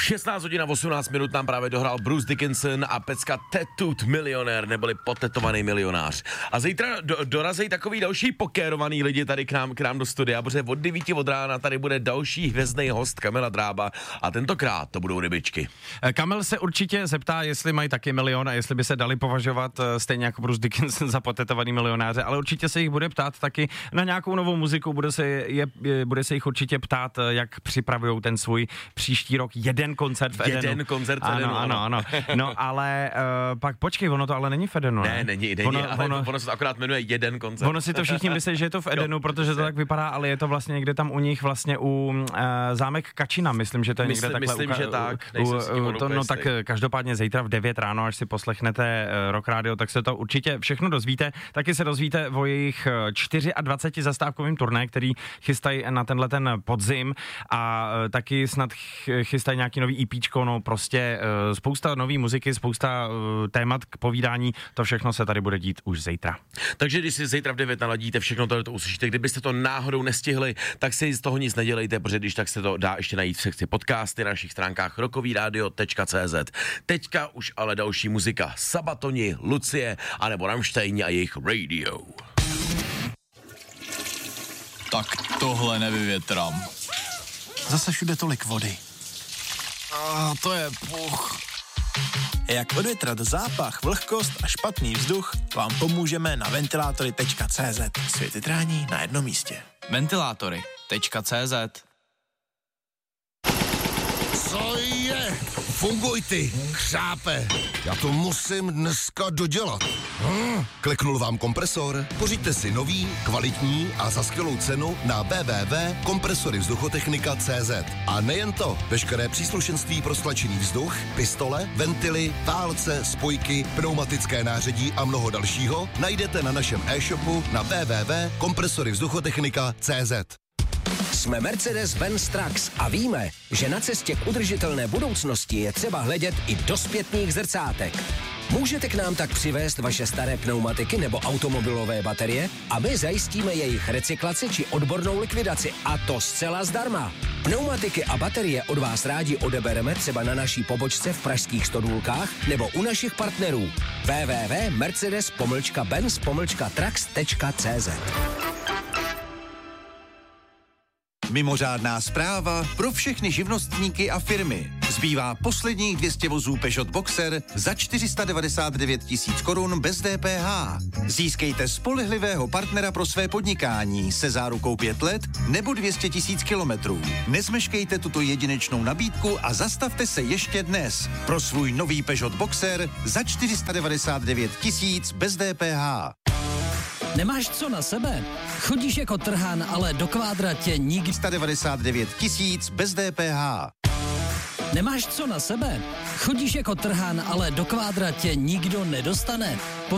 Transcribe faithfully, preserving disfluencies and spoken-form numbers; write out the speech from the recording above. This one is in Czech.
šestnáct hodin a osmnáct minut nám právě dohrál Bruce Dickinson a pecka Tattooed Millionaire, neboli potetovaný milionář. A zítra do, dorazí takový další pokérovaný lidi tady k nám, k nám do studia, protože od devíti od rána tady bude další hvězdný host Kamila Drába a tentokrát to budou rybičky. Kamil se určitě zeptá, jestli mají taky milion a jestli by se dali považovat stejně jako Bruce Dickinson za potetovaný milionáře, ale určitě se jich bude ptát taky na nějakou novou muziku, bude se, je, je, bude se jich určitě ptát, jak připravují ten svůj příští rok jeden koncert v Edenu. Jeden koncert v Edenu, ano, ano, ano. No ale uh, pak počkej, ono to ale není v Edenu. Ne, ne není, není, ono, ale ono, ono se to akorát jmenuje jeden koncert. Ono si to všichni myslí, že je to v Edenu, protože to tak vypadá, ale je to vlastně někde tam u nich vlastně u uh, zámek Kačina, myslím, že to je Myslím, někde takhle. myslím, uka- že tak. U, u, to, no tak každopádně zítra v devět ráno, až si poslechnete uh, Rock Radio, tak se to určitě všechno dozvíte. Taky se dozvíte o jejich dvacet čtyři zastávkovým turné, který chystají na tenhle ten podzim a uh, taky snad chystají nějaký nový EPčko, no prostě uh, spousta nový muziky, spousta uh, témat k povídání, to všechno se tady bude dít už zítra. Takže když si zítra v devět naladíte, všechno to, to uslyšíte. Kdybyste to náhodou nestihli, tak si z toho nic nedělejte, protože když tak se to dá ještě najít v sekci podcasty na našich stránkách rockovyradio tečka cé zet. Teďka už ale další muzika. Sabatoni, Lucie, anebo Rammsteini a jejich Radio. Tak tohle nevyvětrám. Zase všude tolik vody. A to je puch. Jak odvětrat zápach, vlhkost a špatný vzduch, vám pomůžeme na ventilátory tečka cé zet. Světytrání na jednom místě. Ventilátory tečka cé zet. Co je? Funguj ty, křápe. Já to musím dneska dodělat. Hm. Kliknul vám kompresor? Pořiďte si nový, kvalitní a za skvělou cenu na w w w tečka kompresory vzduchotechnika tečka cé zet. A nejen to, veškeré příslušenství pro stlačený vzduch, pistole, ventily, válce, spojky, pneumatické nářadí a mnoho dalšího najdete na našem e-shopu na w w w tečka kompresory vzduchotechnika tečka cé zet. Jsme Mercedes-Benz Trucks a víme, že na cestě k udržitelné budoucnosti je třeba hledět i do zpětných zrcátek. Můžete k nám tak přivést vaše staré pneumatiky nebo automobilové baterie a my zajistíme jejich recyklaci či odbornou likvidaci, a to zcela zdarma. Pneumatiky a baterie od vás rádi odebereme třeba na naší pobočce v pražských Stodůlkách nebo u našich partnerů w w w tečka mercedes benz trucks tečka cé zet. Mimořádná zpráva pro všechny živnostníky a firmy. Zbývá posledních dvě stě vozů Peugeot Boxer za čtyři sta devadesát devět tisíc korun bez D P H. Získejte spolehlivého partnera pro své podnikání se zárukou pět let nebo dvě stě tisíc kilometrů. Nezmeškejte tuto jedinečnou nabídku a zastavte se ještě dnes pro svůj nový Peugeot Boxer za čtyři sta devadesát devět tisíc bez D P H. Nemáš co na sebe? Chodíš jako trhan, ale do kvádra tě nikdy... sto devadesát devět tisíc bez D P H. Nemáš co na sebe? Chodíš jako trhan, ale do kvádra tě nikdo nedostane.